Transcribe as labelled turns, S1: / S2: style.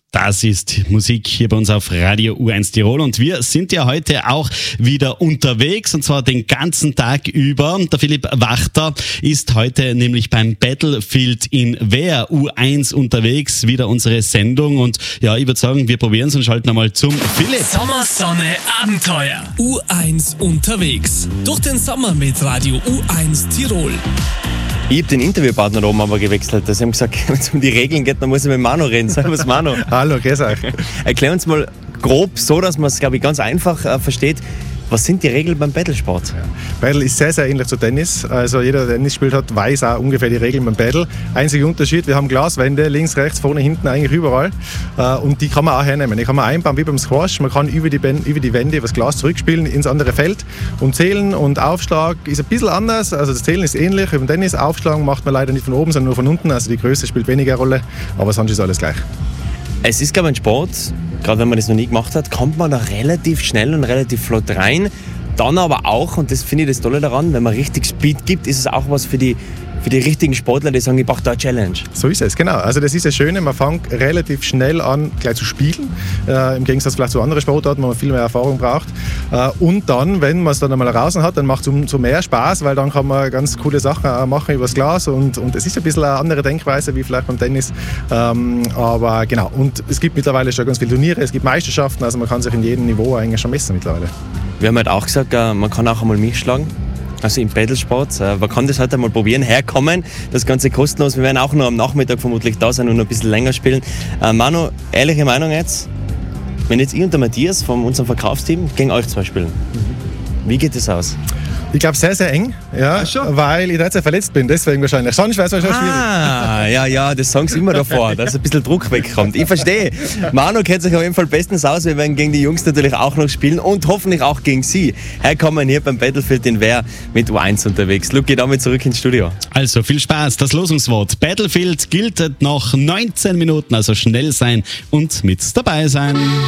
S1: Das ist Musik hier bei uns auf Radio U1 Tirol und wir sind ja heute auch wieder unterwegs und zwar den ganzen Tag über. Der Philipp Wachter ist heute nämlich beim Battlefield in Wehr U1 unterwegs, wieder unsere Sendung und ja, ich würde sagen, wir probieren es und schalten einmal zum Philipp.
S2: Sommer, Sonne, Abenteuer. U1 unterwegs. Durch den Sommer mit Radio U1 Tirol.
S3: Ich habe den Interviewpartner oben aber gewechselt. Sie haben gesagt, wenn es um die Regeln geht, dann muss ich mit Manu reden. Servus Manu.
S4: Hallo, grüß euch.
S3: Erklär uns mal grob, so dass man es, glaube ich, ganz einfach versteht. Was sind die Regeln beim Battlesport?
S4: Battle ist sehr, sehr ähnlich zu Tennis. Also jeder, der Tennis gespielt hat, weiß auch ungefähr die Regeln beim Battle. Einziger Unterschied, wir haben Glaswände, links, rechts, vorne, hinten, eigentlich überall. Und die kann man auch hernehmen. Die kann man einbauen wie beim Squash. Man kann über die Wände das Glas zurückspielen ins andere Feld und zählen. Und Aufschlag ist ein bisschen anders. Also das Zählen ist ähnlich. Beim Tennis Aufschlag macht man leider nicht von oben, sondern nur von unten. Also die Größe spielt weniger Rolle. Aber sonst ist alles gleich.
S3: Es ist, glaube ich, ein Sport, gerade wenn man das noch nie gemacht hat, kommt man da relativ schnell und relativ flott rein. Dann aber auch, und das finde ich das Tolle daran, wenn man richtig Speed gibt, ist es auch was für die richtigen Sportler, die sagen, ich brauche da eine Challenge.
S4: So ist es, genau. Also das ist das Schöne, man fängt relativ schnell an, gleich zu spielen, im Gegensatz vielleicht zu anderen Sportarten, wo man viel mehr Erfahrung braucht. Und dann, wenn man es dann einmal draußen hat, dann macht es umso mehr Spaß, weil dann kann man ganz coole Sachen machen übers Glas und es ist ein bisschen eine andere Denkweise wie vielleicht beim Tennis. Aber genau, und es gibt mittlerweile schon ganz viele Turniere, es gibt Meisterschaften, also man kann sich in jedem Niveau eigentlich schon messen mittlerweile.
S3: Wir haben halt auch gesagt, man kann auch einmal mich schlagen. Also im Battlesport. Man kann das heute mal probieren, herkommen. Das Ganze kostenlos. Wir werden auch noch am Nachmittag vermutlich da sein und noch ein bisschen länger spielen. Manu, ehrliche Meinung jetzt? Wenn jetzt ich und der Matthias von unserem Verkaufsteam gegen euch zwei spielen, wie geht das aus?
S4: Ich glaube, sehr, sehr eng, ja, weil ich derzeit verletzt bin, deswegen wahrscheinlich. Sonst wäre es wahrscheinlich schwierig.
S3: Ja, das sagen sie immer davor, dass ein bisschen Druck wegkommt. Ich verstehe. Manu kennt sich auf jeden Fall bestens aus. Wir werden gegen die Jungs natürlich auch noch spielen und hoffentlich auch gegen sie. Herkommen hier beim Battlefield in Wehr mit U1 unterwegs. Luke, geht damit zurück ins Studio.
S1: Also viel Spaß, das Losungswort. Battlefield gilt noch 19 Minuten, also schnell sein und mit dabei sein.